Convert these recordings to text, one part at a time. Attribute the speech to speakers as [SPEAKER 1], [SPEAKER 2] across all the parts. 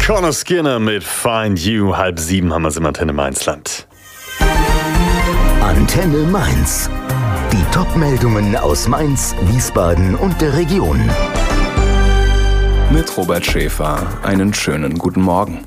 [SPEAKER 1] Connor Skinner mit Find You. 6:30 haben wir es im Antenne Mainzland.
[SPEAKER 2] Antenne Mainz. Die Top-Meldungen aus Mainz, Wiesbaden und der Region.
[SPEAKER 3] Mit Robert Schäfer. Einen schönen guten Morgen.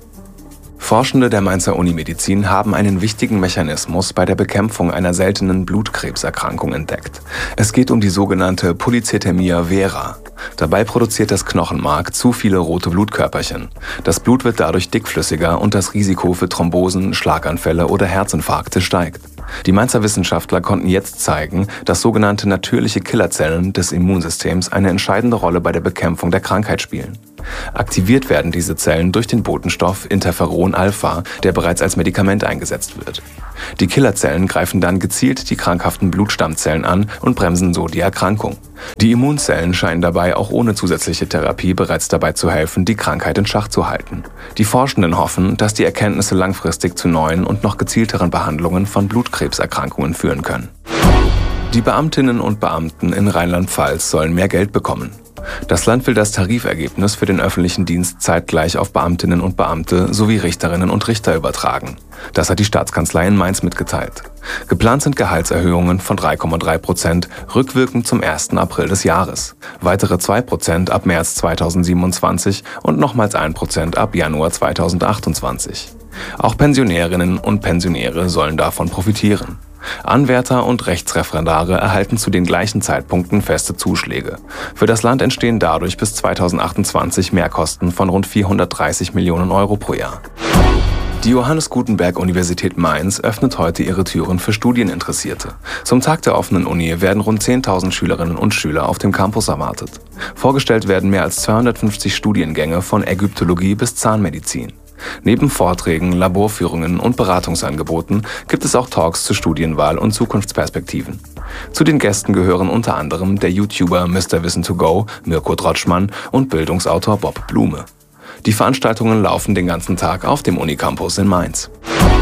[SPEAKER 3] Forschende der Mainzer Unimedizin haben einen wichtigen Mechanismus bei der Bekämpfung einer seltenen Blutkrebserkrankung entdeckt. Es geht um die sogenannte Polycythemia vera. Dabei produziert das Knochenmark zu viele rote Blutkörperchen. Das Blut wird dadurch dickflüssiger und das Risiko für Thrombosen, Schlaganfälle oder Herzinfarkte steigt. Die Mainzer Wissenschaftler konnten jetzt zeigen, dass sogenannte natürliche Killerzellen des Immunsystems eine entscheidende Rolle bei der Bekämpfung der Krankheit spielen. Aktiviert werden diese Zellen durch den Botenstoff Interferon-Alpha, der bereits als Medikament eingesetzt wird. Die Killerzellen greifen dann gezielt die krankhaften Blutstammzellen an und bremsen so die Erkrankung. Die Immunzellen scheinen dabei auch ohne zusätzliche Therapie bereits dabei zu helfen, die Krankheit in Schach zu halten. Die Forschenden hoffen, dass die Erkenntnisse langfristig zu neuen und noch gezielteren Behandlungen von Blutkrebserkrankungen führen können. Die Beamtinnen und Beamten in Rheinland-Pfalz sollen mehr Geld bekommen. Das Land will das Tarifergebnis für den öffentlichen Dienst zeitgleich auf Beamtinnen und Beamte sowie Richterinnen und Richter übertragen. Das hat die Staatskanzlei in Mainz mitgeteilt. Geplant sind Gehaltserhöhungen von 3,3%, rückwirkend zum 1. April des Jahres. Weitere 2% ab März 2027 und nochmals 1% ab Januar 2028. Auch Pensionärinnen und Pensionäre sollen davon profitieren. Anwärter und Rechtsreferendare erhalten zu den gleichen Zeitpunkten feste Zuschläge. Für das Land entstehen dadurch bis 2028 Mehrkosten von rund 430 Millionen Euro pro Jahr. Die Johannes Gutenberg-Universität Mainz öffnet heute ihre Türen für Studieninteressierte. Zum Tag der offenen Uni werden rund 10.000 Schülerinnen und Schüler auf dem Campus erwartet. Vorgestellt werden mehr als 250 Studiengänge von Ägyptologie bis Zahnmedizin. Neben Vorträgen, Laborführungen und Beratungsangeboten gibt es auch Talks zur Studienwahl und Zukunftsperspektiven. Zu den Gästen gehören unter anderem der YouTuber Mr. Wissen to Go, Mirko Drotschmann und Bildungsautor Bob Blume. Die Veranstaltungen laufen den ganzen Tag auf dem Unicampus in Mainz.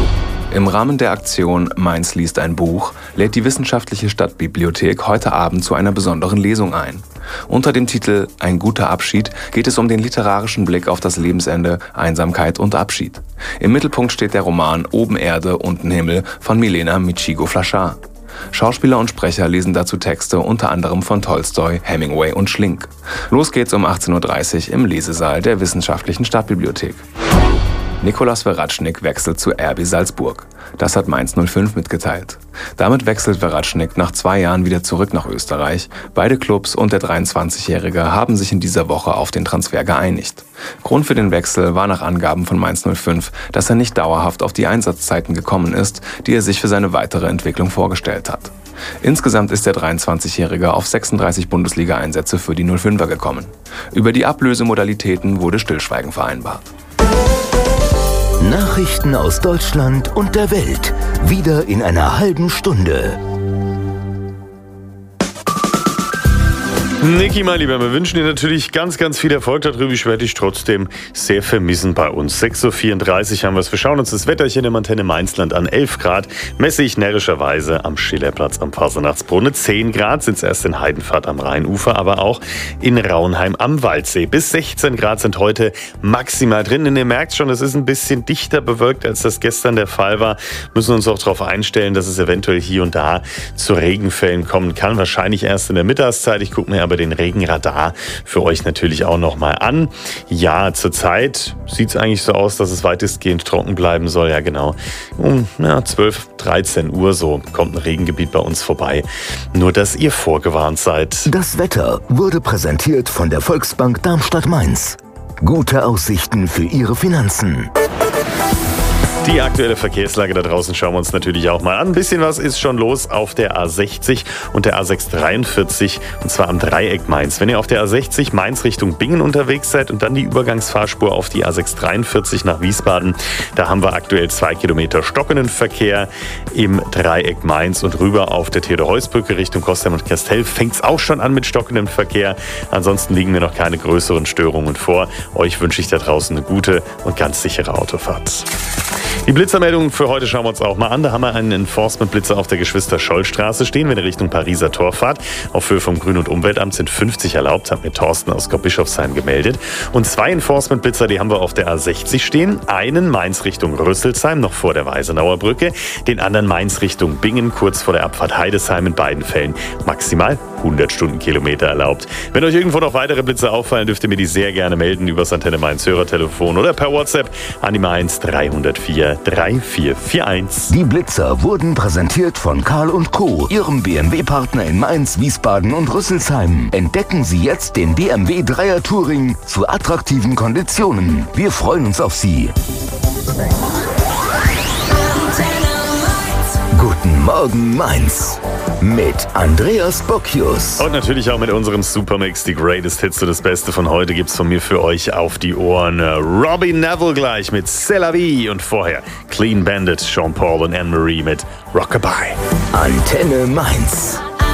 [SPEAKER 3] Im Rahmen der Aktion Mainz liest ein Buch lädt die Wissenschaftliche Stadtbibliothek heute Abend zu einer besonderen Lesung ein. Unter dem Titel Ein guter Abschied geht es um den literarischen Blick auf das Lebensende, Einsamkeit und Abschied. Im Mittelpunkt steht der Roman Oben Erde, unten Himmel von Milena Michigo-Flaschar. Schauspieler und Sprecher lesen dazu Texte unter anderem von Tolstoi, Hemingway und Schlink. Los geht's um 18.30 Uhr im Lesesaal der Wissenschaftlichen Stadtbibliothek. Nikolaus Veratschnik wechselt zu RB Salzburg. Das hat Mainz 05 mitgeteilt. Damit wechselt Veratschnik nach 2 Jahren wieder zurück nach Österreich. Beide Clubs und der 23-Jährige haben sich in dieser Woche auf den Transfer geeinigt. Grund für den Wechsel war nach Angaben von Mainz 05, dass er nicht dauerhaft auf die Einsatzzeiten gekommen ist, die er sich für seine weitere Entwicklung vorgestellt hat. Insgesamt ist der 23-Jährige auf 36 Bundesliga-Einsätze für die 05er gekommen. Über die Ablösemodalitäten wurde Stillschweigen vereinbart.
[SPEAKER 2] Nachrichten aus Deutschland und der Welt. Wieder in einer halben Stunde.
[SPEAKER 1] Niki, mein Lieber, wir wünschen dir natürlich ganz, ganz viel Erfolg da drüben. Ich werde dich trotzdem sehr vermissen bei uns. 6.34 Uhr haben wir es. Wir schauen uns das Wetterchen im Antenne Mainzland an. 11 Grad messe ich närrischerweise am Schillerplatz am Fasernachtsbrunnen. 10 Grad sind es erst in Heidenfahrt am Rheinufer, aber auch in Raunheim am Waldsee. Bis 16 Grad sind heute maximal drin. Und ihr merkt schon, es ist ein bisschen dichter bewölkt, als das gestern der Fall war. Müssen uns auch darauf einstellen, dass es eventuell hier und da zu Regenfällen kommen kann. Wahrscheinlich erst in der Mittagszeit. Ich gucke mir aber den Regenradar für euch natürlich auch nochmal an. Ja, zurzeit sieht es eigentlich so aus, dass es weitestgehend trocken bleiben soll. Ja, genau. Um 12, 13 Uhr so kommt ein Regengebiet bei uns vorbei. Nur, dass ihr vorgewarnt seid.
[SPEAKER 2] Das Wetter wurde präsentiert von der Volksbank Darmstadt-Mainz. Gute Aussichten für Ihre Finanzen.
[SPEAKER 1] Die aktuelle Verkehrslage da draußen schauen wir uns natürlich auch mal an. Ein bisschen was ist schon los auf der A60 und der A643, und zwar am Dreieck Mainz. Wenn ihr auf der A60 Mainz Richtung Bingen unterwegs seid und dann die Übergangsfahrspur auf die A643 nach Wiesbaden, da haben wir aktuell 2 Kilometer stockenden Verkehr im Dreieck Mainz, und rüber auf der Theodor-Heuss-Brücke Richtung Kostheim und Kastel fängt es auch schon an mit stockendem Verkehr. Ansonsten liegen mir noch keine größeren Störungen vor. Euch wünsche ich da draußen eine gute und ganz sichere Autofahrt. Die Blitzermeldungen für heute schauen wir uns auch mal an. Da haben wir einen Enforcement-Blitzer auf der Geschwister-Scholl-Straße stehen, wenn in Richtung Pariser Tor fahrt. Auf Höhe vom Grün- und Umweltamt sind 50 erlaubt, hat mir Thorsten aus Gott-Bischofsheim gemeldet. Und 2 Enforcement-Blitzer, die haben wir auf der A60 stehen. Einen Mainz Richtung Rüsselsheim, noch vor der Weisenauer Brücke. Den anderen Mainz Richtung Bingen, kurz vor der Abfahrt Heidesheim. In beiden Fällen maximal 100 Stundenkilometer erlaubt. Wenn euch irgendwo noch weitere Blitze auffallen, dürft ihr mir die sehr gerne melden über das Antenne Mainz Hörertelefon oder per WhatsApp an die Mainz 304 3441.
[SPEAKER 2] Die Blitzer wurden präsentiert von Karl & Co., Ihrem BMW-Partner in Mainz, Wiesbaden und Rüsselsheim. Entdecken Sie jetzt den BMW 3er Touring zu attraktiven Konditionen. Wir freuen uns auf Sie. Guten Morgen Mainz mit Andreas Bocchius.
[SPEAKER 1] Und natürlich auch mit unserem Supermix, die Greatest Hits. So das Beste von heute gibt's von mir für euch auf die Ohren. Robbie Neville gleich mit C'est la vie und vorher Clean Bandit, Sean Paul und Anne-Marie mit Rockabye.
[SPEAKER 2] Antenne Mainz.